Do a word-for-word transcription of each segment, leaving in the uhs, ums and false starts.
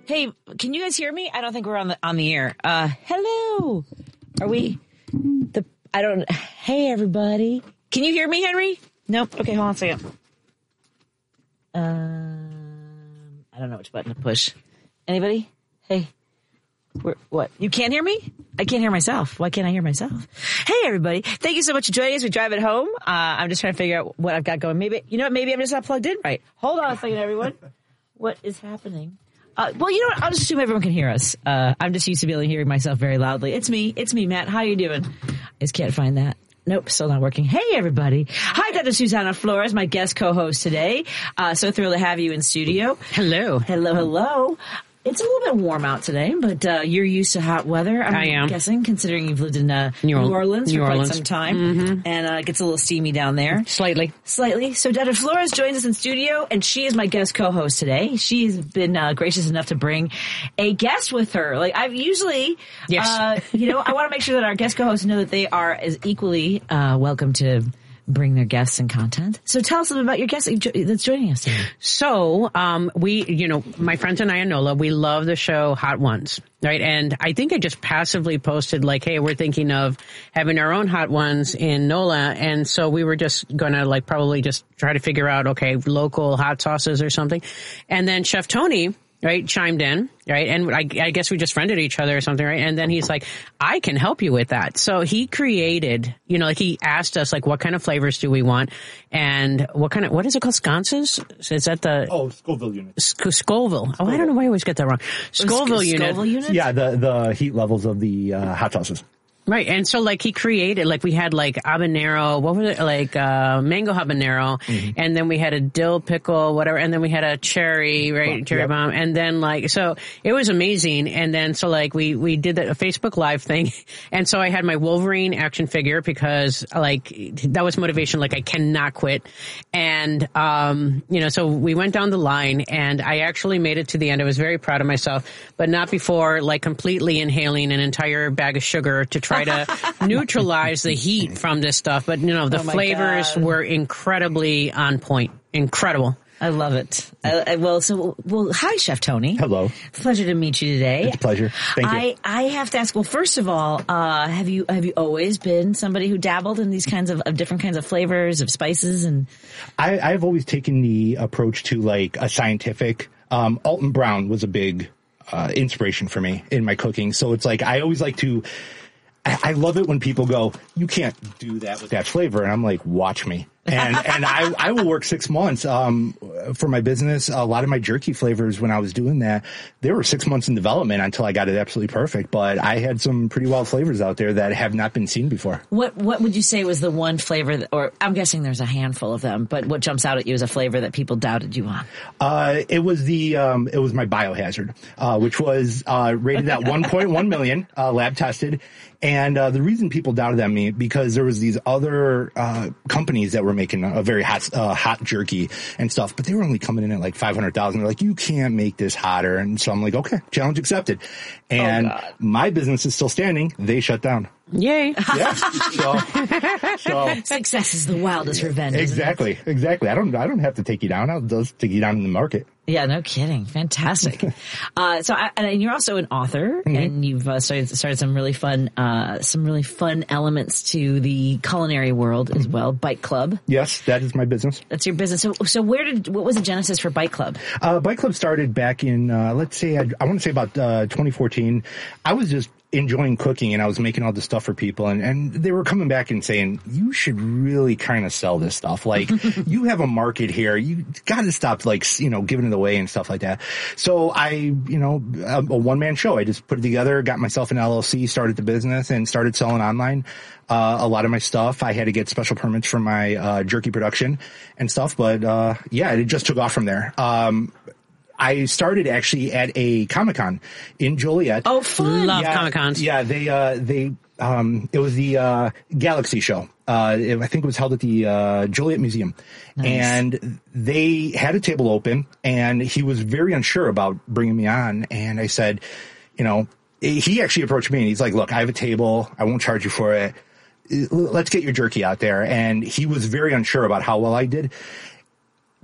Hey, can you guys hear me? I don't think we're on the on the air. Uh, hello. Are we? The I don't. Hey, everybody. Can you hear me, Henry? Nope. Okay, hold on a second. Um, I don't know which button to push. Anybody? Hey. We're, what? You can't hear me? I can't hear myself. Why can't I hear myself? Hey, everybody. Thank you so much for joining us. We drive it home. Uh, I'm just trying to figure out what I've got going. Maybe, you know what? Maybe I'm just not plugged in right. Hold on a second, everyone. What is happening? Uh, well, you know what? I'll just assume everyone can hear us. Uh, I'm just used to being able to hear myself very loudly. It's me. It's me, Matt. How you doing? I just can't find that. Nope, still not working. Hey, everybody. Hi, Doctor Susana Flores, my guest co-host today. Uh, so thrilled to have you in studio. Hello. Hello, hello. It's a little bit warm out today, but uh, you're used to hot weather, I'm I am. guessing, considering you've lived in uh, New, New Orleans New for Orleans. quite some time. Mm-hmm. And uh, it gets a little steamy down there. Slightly. Slightly. So Doctor Flores joins us in studio, and she is my guest co-host today. She's been uh, gracious enough to bring a guest with her. Like, I've usually, yes. uh, you know, I want to make sure that our guest co-hosts know that they are as equally uh, welcome to bring their guests and content. So tell us a little about your guest that's joining us today. So, um, we, you know, my friends and I and Nola, we love the show Hot Ones, right? And I think I just passively posted like, hey, we're thinking of having our own Hot Ones in Nola. And so we were just gonna like probably just try to figure out, okay, local hot sauces or something. And then Chef Tony, right, chimed in, right? And I, I guess we just friended each other or something, right? And then he's like, I can help you with that. So he created, you know, like he asked us, like, what kind of flavors do we want? And what kind of, what is it called? Sconces? Is that the? Oh, Scoville unit. Sc- Scoville. Oh, I don't know why I always get that wrong. Scoville Sc- unit. Scoville unit? Yeah, the, the heat levels of the uh, hot sauces. Right. And so like he created, like we had like habanero, what was it? Like, uh, mango habanero. Mm-hmm. And then we had a dill pickle, whatever. And then we had a cherry, right? Cherry yep. bomb. And then like, so it was amazing. And then so like we, we did the, a Facebook Live thing. And so I had my Wolverine action figure because like that was motivation. Like I cannot quit. And, um, you know, so we went down the line and I actually made it to the end. I was very proud of myself, but not before like completely inhaling an entire bag of sugar to try to neutralize the heat from this stuff. But, you know, the oh flavors God. were incredibly on point. Incredible. I love it. I, I, well, so, well, hi, Chef Tony. Hello. Pleasure to meet you today. It's a pleasure. Thank you. I, I have to ask, well, first of all, uh, have you, have you always been somebody who dabbled in these kinds of, of different kinds of flavors, of spices? And I, I've always taken the approach to like a scientific, um, Alton Brown was a big, uh, inspiration for me in my cooking. So it's like, I always like to, I love it when people go, you can't do that with that flavor. And I'm like, watch me. And, and I, I will work six months, um, for my business. A lot of my jerky flavors when I was doing that, they were six months in development until I got it absolutely perfect. But I had some pretty wild flavors out there that have not been seen before. What, what would you say was the one flavor that, or I'm guessing there's a handful of them, but what jumps out at you as a flavor that people doubted you on? Uh, it was the, um, it was my Biohazard, uh, which was, uh, rated at one point one million, uh, lab tested. And, uh, the reason people doubted on me, because there was these other, uh, companies that were making a very hot, uh, hot jerky and stuff, but they were only coming in at like five hundred thousand. They're like, you can't make this hotter. And so I'm like, okay, challenge accepted. And oh my business is still standing. They shut down. Yay. Yeah. So, so success is the wildest revenge. Exactly. Exactly. I don't, I don't have to take you down. I'll just take you down in the market. Yeah, no kidding. Fantastic. uh, so, I, and you're also an author, mm-hmm. and you've uh, started, started some really fun, uh, some really fun elements to the culinary world mm-hmm. as well. Bite Club. Yes, that is my business. That's your business. So, so where did, what was the genesis for Bite Club? Uh, Bite Club started back in, uh, let's say, I, I want to say about, uh, twenty fourteen. I was just enjoying cooking and I was making all this stuff for people and, and they were coming back and saying, you should really kind of sell this stuff. Like you have a market here. You got to stop like, you know, giving it away and stuff like that. So I, you know, a, a one man show, I just put it together, got myself an L L C, started the business and started selling online. Uh, a lot of my stuff, I had to get special permits for my, uh, jerky production and stuff. But, uh, yeah, it just took off from there. Um, I started actually at a Comic-Con in Joliet. Oh, fun. Love yeah, Comic-Cons. Yeah, they, uh, they, um, it was the, uh, Galaxy show. Uh, it, I think it was held at the, uh, Joliet Museum. Nice. And they had a table open and he was very unsure about bringing me on. And I said, you know, he actually approached me and he's like, look, I have a table. I won't charge you for it. Let's get your jerky out there. And he was very unsure about how well I did.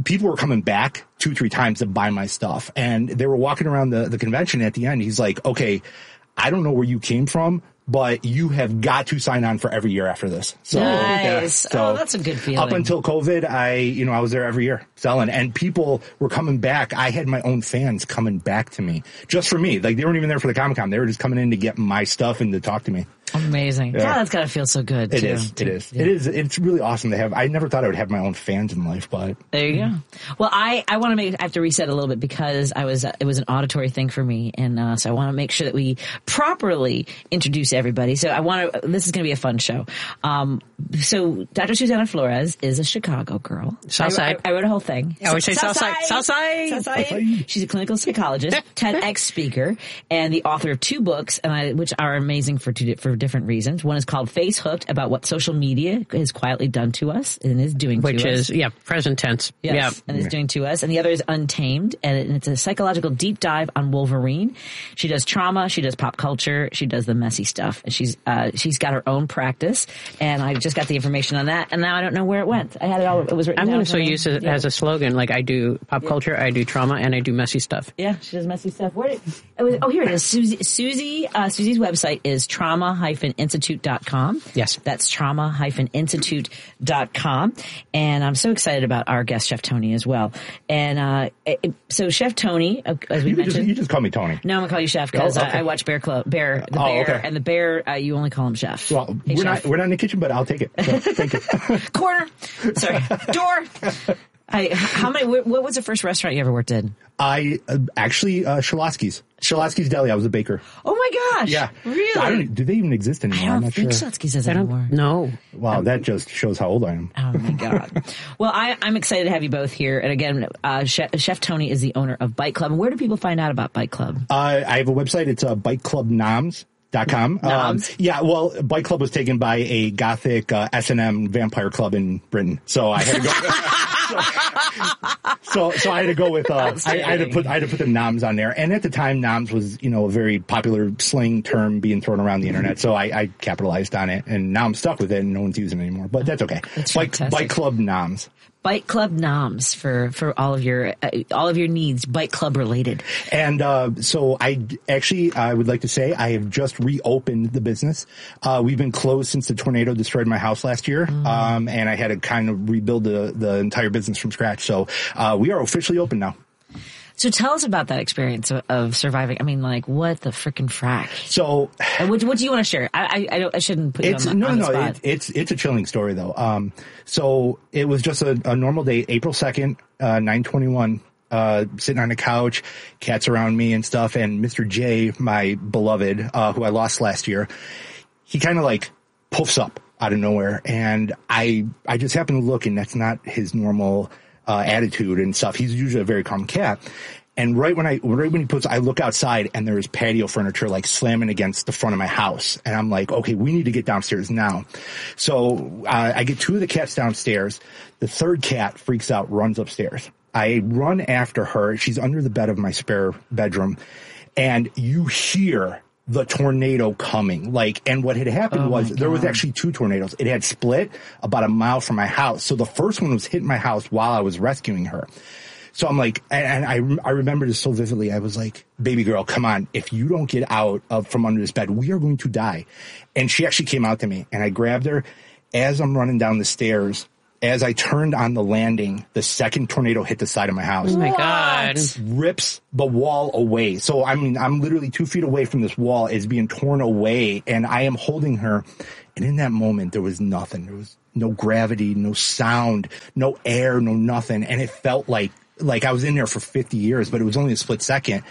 people were coming back two, three times to buy my stuff. And they were walking around the, the convention at the end. He's like, okay, I don't know where you came from, but you have got to sign on for every year after this. So, nice. Yeah, so oh, that's a good feeling. Up until COVID, I, you know, I was there every year selling, and people were coming back. I had my own fans coming back to me just for me. Like, they weren't even there for the Comic-Con. They were just coming in to get my stuff and to talk to me. Amazing. Yeah. God, that's got to feel so good, It too. is. It is. Yeah. It is. It's really awesome to have. I never thought I would have my own fans in life, but there you go. Well, I, I want to make, I have to reset a little bit because I was, uh, it was an auditory thing for me. And, uh, so I want to make sure that we properly introduce everybody. So I want to, this is going to be a fun show. Um, so Doctor Susana Flores is a Chicago girl. Southside. I, I, I wrote a whole thing. I always say Southside. Southside. Southside. Southside. She's a clinical psychologist, TEDx speaker, and the author of two books, and I, which are amazing for two, for different reasons. One is called Face Hooked, about what social media has quietly done to us and is doing Which to us. is, yeah, present tense. Yes, Yeah. and is doing to us. And the other is Untamed, and, it, and it's a psychological deep dive on Wolverine. She does trauma, she does pop culture, she does the messy stuff. And she's uh, she's got her own practice, and I just got the information on that, and now I don't know where it went. I had it all, it was written I'm down. going to so for me. use it Yeah. as a slogan. Like, I do pop culture, I do trauma, and I do messy stuff. Yeah, she does messy stuff. Where did, it was, oh, here it is. Susie, Susie uh, Susie's website is trauma dash institute dot com. Yes. That's trauma dash institute dot com. And I'm so excited about our guest, Chef Tony, as well. And uh, it, so Chef Tony, uh, as we you mentioned. just, you just call me Tony. No, I'm going to call you Chef because Oh, okay. I, I watch Bear Club, Bear, the Oh, Bear, okay. and the Bear, uh, you only call him Chef. Well, Hey, we're Chef. not we're not in the kitchen, but I'll take it. So, thank you. Corner. Sorry. Door. I, how many, what was the first restaurant you ever worked in? I uh, actually uh, Shalotsky's. Shalotsky's Deli. I was a baker. Oh my gosh. Yeah. Really? I don't, do they even exist anymore? I I'm don't not think sure. Shalotsky's does I anymore. don't know. Wow, that just shows how old I am. Oh my God. Well, I, I'm excited to have you both here. And again, uh, Chef, Chef Tony is the owner of Bite Club. And where do people find out about Bite Club? Uh, I have a website. It's uh, bite club noms dot com. Noms? Um, yeah, well, Bite Club was taken by a gothic uh, S and M vampire club in Britain, so I had to go. so, so, so I had to go with. Uh, I, I had to put. I had to put the noms on there, and at the time, noms was you know a very popular slang term being thrown around the internet. So I, I capitalized on it, and now I'm stuck with it, and no one's using it anymore. But that's okay. That's Bite, fantastic. Bite Club noms. Bite Club Noms for, for all of your, uh, all of your needs, Bite Club related. And uh, so I actually, I would like to say I have just reopened the business. Uh, we've been closed since the tornado destroyed my house last year, mm. um, and I had to kind of rebuild the, the entire business from scratch. So uh, we are officially open now. So tell us about that experience of, of surviving. I mean, like, what the frickin' frack? So, and what, what do you want to share? I, I, I, don't, I shouldn't put you it's, on the, no, on the no, spot. it, it's it's a chilling story though. Um, so it was just a, a normal day, April second, uh, nine twenty one. Uh, sitting on the couch, cats around me and stuff, and Mister J, my beloved, uh, who I lost last year, he kind of like poofs up out of nowhere, and I I just happen to look, and that's not his normal uh, attitude and stuff. He's usually a very calm cat. And right when I, right when he puts, I look outside and there is patio furniture like slamming against the front of my house. And I'm like, okay, we need to get downstairs now. So, uh, I get two of the cats downstairs. The third cat freaks out, runs upstairs. I run after her. She's under the bed of my spare bedroom, and you hear the tornado coming. Like, and what had happened Oh was my there was God. actually two tornadoes. It had split about a mile from my house. So the first one was hitting my house while I was rescuing her. So I'm like, and, and I, I remember this so vividly. I was like, baby girl, come on. If you don't get out of from under this bed, we are going to die. And she actually came out to me, and I grabbed her as I'm running down the stairs. As I turned on the landing, the second tornado hit the side of my house. Oh my God. Rips the wall away. So, I mean, I'm literally two feet away from this wall. It's being torn away, and I am holding her. And in that moment, there was nothing. There was no gravity, no sound, no air, no nothing. And it felt like, like I was in there for fifty years, but it was only a split second.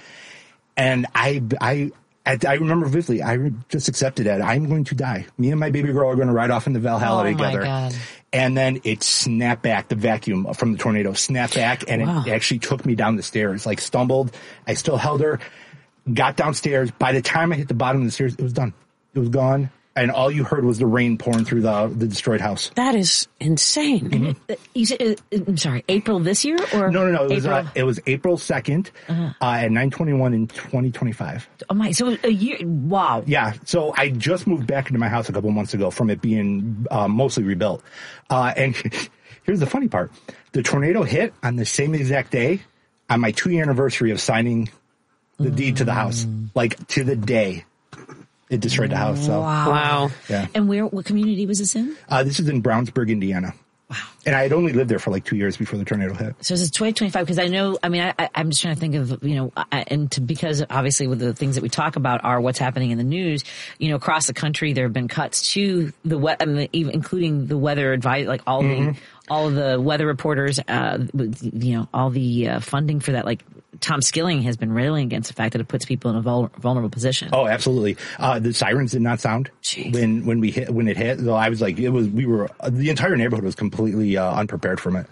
And I, I, I remember vividly, I just accepted it. I'm going to die. Me and my baby girl are going to ride off into Valhalla Oh, my together. God. And then it snapped back, the vacuum from the tornado snapped back, and Wow. it actually took me down the stairs, like stumbled. I still held her, got downstairs. By the time I hit the bottom of the stairs, it was done. It was gone. And all you heard was the rain pouring through the the destroyed house. That is insane. Mm-hmm. You said, uh, I'm sorry, April this year or No, no, no. It was, April? uh, it was April second uh-huh. uh, at nine twenty-one in twenty twenty-five. Oh my! So a year. Wow. Yeah. So I just moved back into my house a couple months ago from it being uh, mostly rebuilt. Uh, and here's the funny part. The tornado hit on the same exact day on my two-year anniversary of signing the mm. deed to the house. Like, to the day. It destroyed the house. So. Wow. Wow. Yeah. And where, what community was this in? Uh, this is in Brownsburg, Indiana. Wow. And I had only lived there for like two years before the tornado hit. So this is twenty twenty-five, because I know, I mean, I, I, I'm just trying to think of, you know, I, and to, because obviously with the things that we talk about are what's happening in the news, you know, across the country, there have been cuts to the, we- I mean, even including the weather advice, like all mm-hmm. the, all of the weather reporters, uh, you know, all the uh, funding for that, like Tom Skilling has been railing against the fact that it puts people in a vul- vulnerable position. Oh, absolutely. Uh, the sirens did not sound Jeez. when, when we hit, when it hit. So I was like, it was, we were, uh, the entire neighborhood was completely uh, unprepared from it.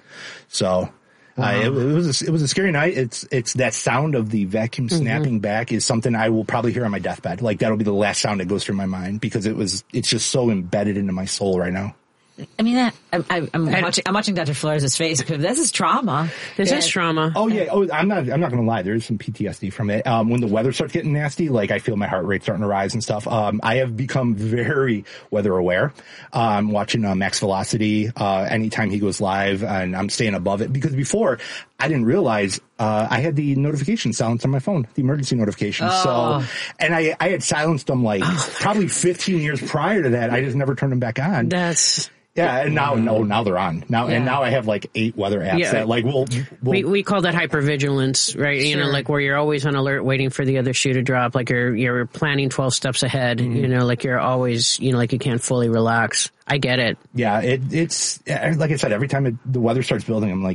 So wow. uh, it, it was, a, it was a scary night. It's, it's that sound of the vacuum snapping mm-hmm. back is something I will probably hear on my deathbed. Like that'll be the last sound that goes through my mind because it was, it's just so embedded into my soul right now. I mean, that, I, I, I'm watching. I'm watching Doctor Flores' face because this is trauma. This yeah. is trauma. Oh yeah. Oh, I'm not. I'm not going to lie. There is some P T S D from it. Um, when the weather starts getting nasty, like I feel my heart rate starting to rise and stuff. Um, I have become very weather aware. Um, watching uh, Max Velocity uh, anytime he goes live, and I'm staying above it because before I didn't realize uh, I had the notification silenced on my phone, the emergency notifications. Oh. So, and I I had silenced them like oh. probably fifteen years prior to that. I just never turned them back on. That's. Yeah, and now, no, now they're on. Now, yeah. and now I have like eight weather apps yeah. that like we'll, we'll we we call that hypervigilance, right? Sure. You know, like where you're always on alert, waiting for the other shoe to drop. Like you're you're planning twelve steps ahead. Mm-hmm. You know, like you're always, you know, like you can't fully relax. I get it. Yeah, it, it's like I said. Every time it, the weather starts building, I'm like,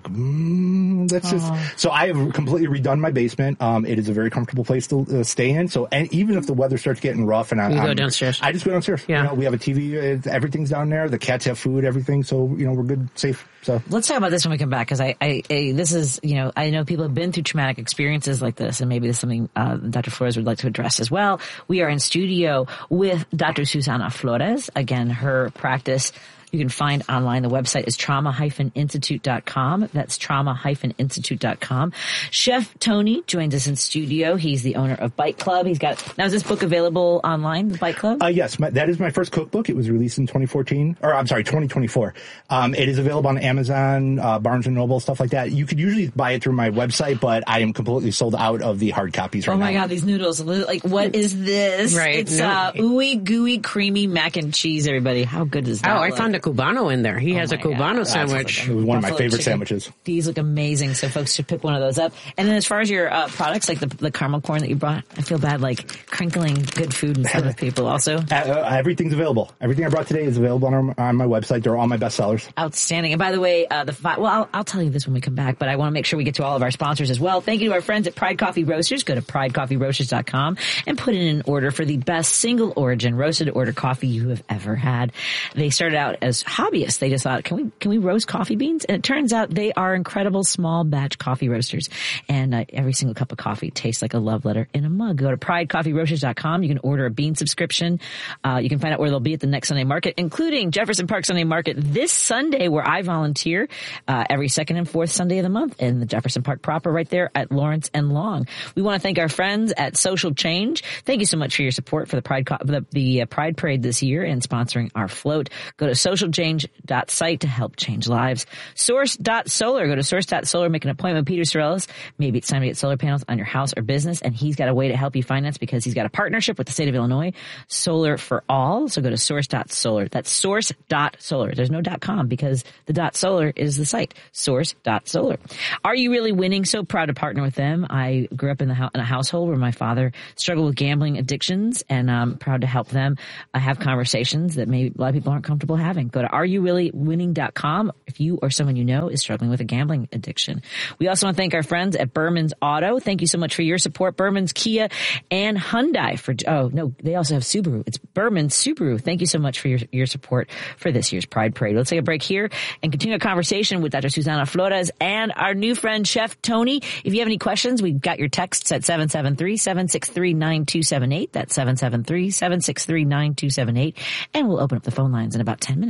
mm, that's just. Aww. So I have completely redone my basement. Um, it is a very comfortable place to uh, stay in. So, and even if the weather starts getting rough, and I you I'm, go downstairs, I just go downstairs. Yeah, you know, we have a T V. It, everything's down there. The cats have food, everything. So you know, we're good, safe. So let's talk about this when we come back, because I, I, I, this is, you know, I know people have been through traumatic experiences like this, and maybe this is something uh, Doctor Flores would like to address as well. We are in studio with Doctor Susana Flores. Again, her practice you can find online. The website is trauma dash institute dot com. That's trauma dash institute dot com. Chef Tony joins us in studio. He's the owner of Bite Club. He's got, now is this book available online, the Bite Club? Uh, yes, my, that is my first cookbook. It was released in twenty fourteen, or I'm sorry, twenty twenty-four. Um, it is available on Amazon, uh, Barnes and Noble, stuff like that. You could usually buy it through my website, but I am completely sold out of the hard copies right now. Oh my now. God, these noodles. Like, what is this? Right. It's no. uh, ooey gooey creamy mac and cheese, everybody. How good is that? Oh, I look? found a Cubano in there. He oh has a Cubano God. sandwich. It was one of my Buffalo favorite chicken. sandwiches. These look amazing, so folks should pick one of those up. And then as far as your uh, products, like the, the caramel corn that you brought, I feel bad like crinkling good food in front of people also. Uh, uh, everything's available. Everything I brought today is available on, our, on my website. They're all my best sellers. Outstanding. And by the way, uh, the fi- well, I'll, I'll tell you this when we come back, but I want to make sure we get to all of our sponsors as well. Thank you to our friends at Pride Coffee Roasters. Go to pride coffee roasters dot com and put in an order for the best single origin roasted order coffee you have ever had. They started out as hobbyists. They just thought, can we can we roast coffee beans? And it turns out they are incredible small batch coffee roasters. And uh, every single cup of coffee tastes like a love letter in a mug. Go to pride coffee roasters dot com. You can order a bean subscription. Uh, you can find out where they'll be at the next Sunday market, including Jefferson Park Sunday Market this Sunday, where I volunteer uh, every second and fourth Sunday of the month in the Jefferson Park proper, right there at Lawrence and Long. We want to thank our friends at Social Change. Thank you so much for your support for the Pride Co- the, the uh, Pride Parade this year and sponsoring our float. Go to social change dot site to help change lives. Source dot solar. Go to source dot solar. Make an appointment with Peter Sorellis. Maybe it's time to get solar panels on your house or business, and he's got a way to help you finance because he's got a partnership with the state of Illinois, Solar for All. So go to source dot solar. That's source dot solar. There's no .com because the dot .solar is the site. source dot solar. Are you really winning? So proud to partner with them. I grew up in, the ho- in a household where my father struggled with gambling addictions, and I'm proud to help them uh, have conversations that maybe a lot of people aren't comfortable having. Go to are you really winning dot com if you or someone you know is struggling with a gambling addiction. We also want to thank our friends at Berman's Auto. Thank you so much for your support. Berman's, Kia, and Hyundai. For oh no, they also have Subaru. It's Berman's Subaru. Thank you so much for your your support for this year's Pride Parade. Let's take a break here and continue a conversation with Doctor Susana Flores and our new friend Chef Tony. If you have any questions, we've got your texts at seven seven three, seven six three, nine two seven eight. That's seven seven three, seven six three, nine two seven eight. And we'll open up the phone lines in about ten minutes.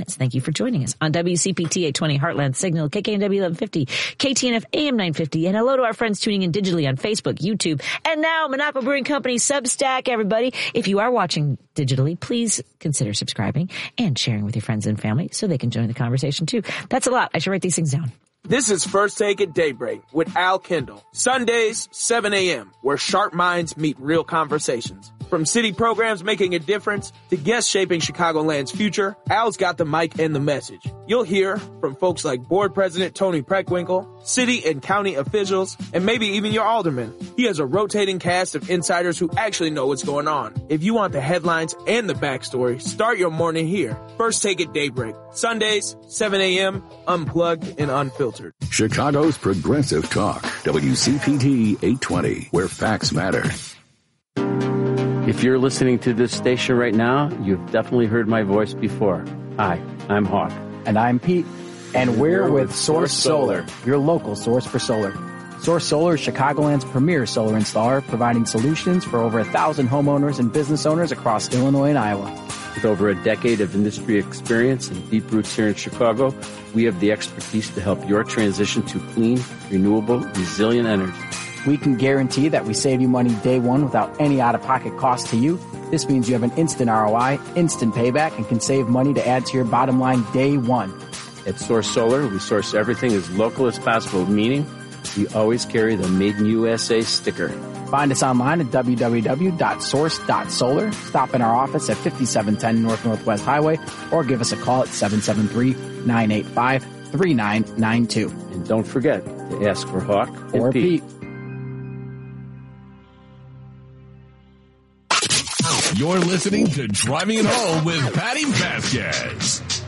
minutes. Thank you for joining us on W C P T eight twenty Heartland Signal, K K N W eleven fifty, K T N F A M nine fifty, and hello to our friends tuning in digitally on Facebook, YouTube, and now Monaco Brewing Company Substack, everybody. If you are watching digitally, please consider subscribing and sharing with your friends and family so they can join the conversation too. That's a lot. I should write these things down. This is First Take at Daybreak with Al Kendall. Sundays, seven a.m., where sharp minds meet real conversations. From city programs making a difference to guests shaping Chicagoland's future, Al's got the mic and the message. You'll hear from folks like Board President Tony Preckwinkle, city and county officials, and maybe even your alderman. He has a rotating cast of insiders who actually know what's going on. If you want the headlines and the backstory, start your morning here. First Take at Daybreak. Sundays, seven a.m., unplugged and unfiltered. Chicago's Progressive Talk, W C P T eight twenty, where facts matter. If you're listening to this station right now, you've definitely heard my voice before. Hi, I'm Hawk. And I'm Pete. And we're with Source Solar, your local source for solar. Source Solar is Chicagoland's premier solar installer, providing solutions for over a thousand homeowners and business owners across Illinois and Iowa. With over a decade of industry experience and deep roots here in Chicago, we have the expertise to help your transition to clean, renewable, resilient energy. We can guarantee that we save you money day one without any out-of-pocket cost to you. This means you have an instant R O I, instant payback, and can save money to add to your bottom line day one. At Source Solar, we source everything as local as possible, meaning we always carry the Made in U S A sticker. Find us online at w w w dot source dot solar. Stop in our office at fifty-seven ten North Northwest Highway or give us a call at seven seven three, nine eight five, three nine nine two. And don't forget to ask for Hawk or and Pete. Pete. You're listening to Driving It Home with Patty Vasquez.